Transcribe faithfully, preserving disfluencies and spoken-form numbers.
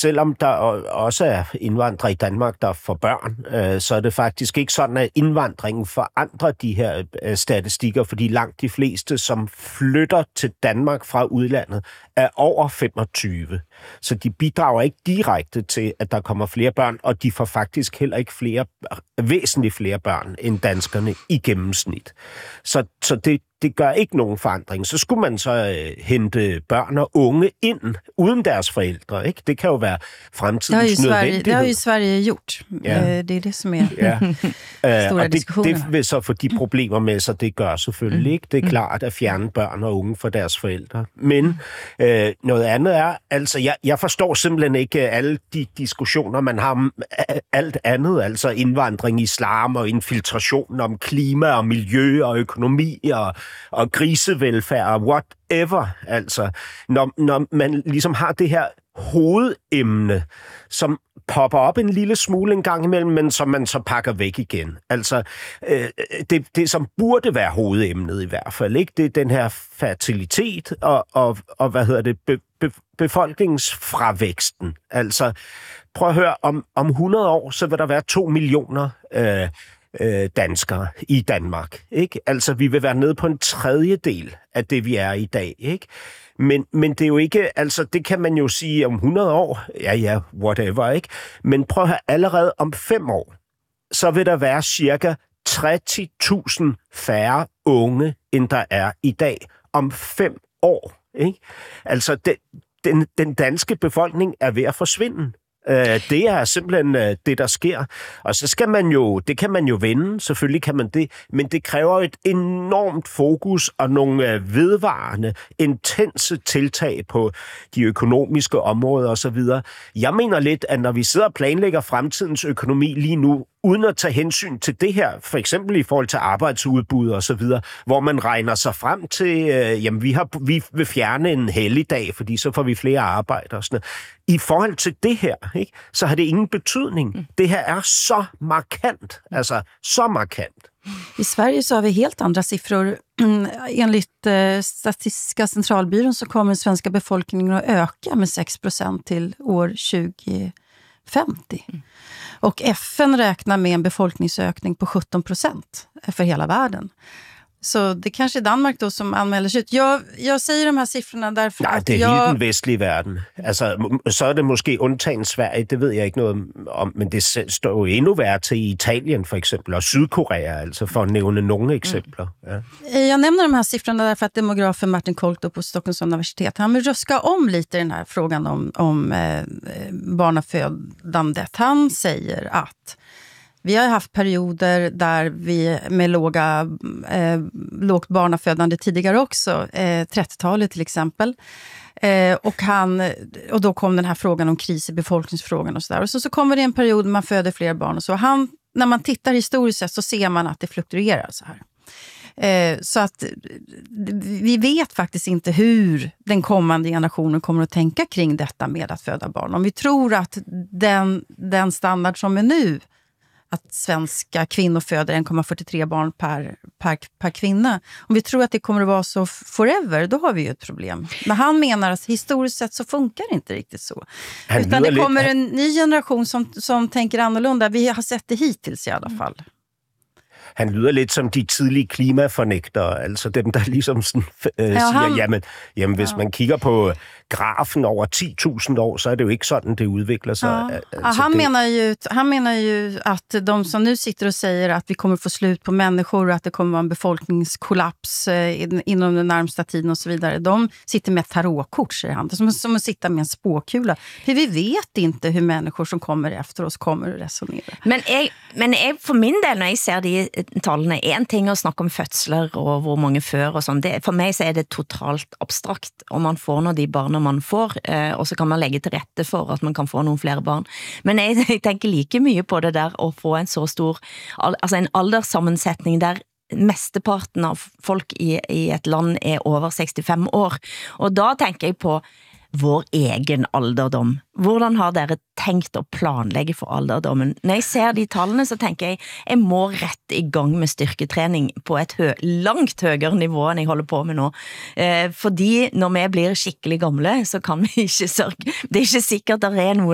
selvom der også er indvandrere i Danmark, der får børn, øh, så er det faktisk ikke sådan, at indvandringen forandrer de her øh, statistikker, fordi langt de fleste, som flytter til Danmark fra udlandet, er over femogtyve. Så de bidrager ikke direkte til, at der kommer flere børn, og de får faktisk heller ikke flere, væsentligt flere børn end danskerne i gennemsnit. Så, så det, det gør ikke nogen forandring. Så skulle man så øh, hente børn og unge ind, uden deres forældre, ikke? Det kan jo være fremtidens det nødvendighed. Det har ju Sverige gjort. Ja. Det er det, som er ja. store og det, det vil så få de problemer med sig, det gør selvfølgelig ikke. Det er klart at fjerne børn og unge fra deres forældre. Men øh, noget andet er, altså jeg, jeg forstår simpelthen ikke alle de diskussioner, man har om alt andet, altså indvandring, islam og infiltration, om klima og miljø og økonomi og, og grisevelfærd og whatever, altså når, når man ligesom har det her hovedemne, som popper op en lille smule en gang imellem, men som man så pakker væk igen. Altså, øh, det, det som burde være hovedemnet i hvert fald, ikke? Det er den her fertilitet og, og, og hvad hedder det, be, be, befolkningsfravæksten. Altså, prøv at høre, om, om hundrede år, så vil der være to millioner øh, øh, danskere i Danmark, ikke? Altså, vi vil være nede på en tredjedel af det, vi er i dag, ikke? Men, men det er jo ikke, altså det kan man jo sige om hundrede år, ja ja, whatever, ikke? Men prøv at høre, allerede om fem år, så vil der være cirka tretti tusind færre unge, end der er i dag om fem år, ikke? Altså den, den, den danske befolkning er ved at forsvinde. Det er simpelthen det, der sker. Og så skal man jo, det kan man jo vende, selvfølgelig kan man det, men det kræver et enormt fokus og nogle vedvarende, intense tiltag på de økonomiske områder osv. Jeg mener lidt, at når vi sidder og planlægger fremtidens økonomi lige nu, uden at tage hensyn til det her, for eksempel i forhold til arbejdsudbud og så videre, hvor man regner sig frem til, øh, jamen vi, har, vi vil fjerne en helligdag, fordi så får vi flere arbejder og sådan noget. I forhold til det her, ikke, så har det ingen betydning. Mm. Det her er så markant, altså så markant. I Sverige så har vi helt andra siffror. Enligt eh, Statistiska centralbyrån så kommer den svenska befolkningen att öka med sex procent till år tjugo femtio. Mm. Och F N räknar med en befolkningsökning på sjutton procent för hela världen. Så det kanske är Danmark då som anmäler sig ut. Jag, jag säger de här siffrorna därför Nej, att det er jag... hele den vestlige verden. Altså, så er det måske undtagen Sverige, det ved jeg ikke noget om, men det står jo endnu værre til i Italien for eksempel, og Sydkorea, altså for at nævne nogle eksempler. Ja. Jag nämner de här siffrorna därför att demografen Martin Kolto på Stockholms universitet, han vill ruska om lite den här frågan om, om eh, barnafödandet. Han säger att vi har haft perioder där vi med låga, eh, lågt barnafödande tidigare också, eh, trettiotalet till exempel. Eh, och, han, och då kom den här frågan om kris i befolkningsfrågan och sådär. Och så, så kommer det en period man föder fler barn och så. Han, när man tittar historiskt sett så ser man att det fluktuerar så här. Eh, så att vi vet faktiskt inte hur den kommande generationen kommer att tänka kring detta med att föda barn. Om vi tror att den, den standard som är nu, att svenska kvinnor föder en komma fyrtiotre barn per, per, per kvinna. Om vi tror att det kommer att vara så forever, då har vi ju ett problem. Men han menar att historiskt sett så funkar det inte riktigt så. Han Utan det kommer en ny generation som, som tänker annorlunda. Vi har sett det hittills i alla fall. Han lyder lidt som de tidlige klimafornægtere, altså dem, der ligesom sådan, øh, ja, siger, han... jamen, jamen hvis ja. man kigger på grafen over ti tusind år, så er det jo ikke sådan, det udvikler sig. Ja. Altså, han, det... menar ju, han menar ju att de som nu sitter och säger att vi kommer få slut på människor och att det kommer vara en befolkningskollaps eh, inom den närmsta tiden och så vidare, de sitter med tarotkort, säger han. Det är som, som att sitta med en spåkula. För vi vet inte hur människor som kommer efter oss kommer att resonera. Men, jeg, men jeg, for min del, når jeg ser de tallene, en ting å snakke om fødsler og hvor mange før og sånn, det, for meg så er det totalt abstrakt om man får når de barna man får, eh, og så kan man legge til rette for at man kan få noen flere barn. Men jeg, jeg tenker like mye på det der å få en så stor, al, altså en alderssammensetning der mesteparten av folk i, i et land er over sekstifem år. Og da tenker jeg på vår egen alderdom. Hvordan har dere tenkt å planlegge for alderdommen? Når jeg ser de tallene, så tenker jeg, jeg må rett i gang med styrketrening på et hø langt høyere nivå enn jeg holder på med nå. Eh, fordi når vi blir skikkelig gamle, så kan vi ikke sørge. Det er ikke sikkert at det er noe